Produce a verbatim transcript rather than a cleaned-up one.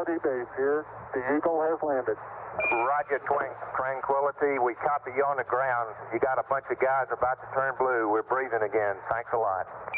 Tranquility Base here. The Eagle has landed. Roger, Twin Tranquility. We copy you on the ground. You got a bunch of guys about to turn blue. We're breathing again. Thanks a lot.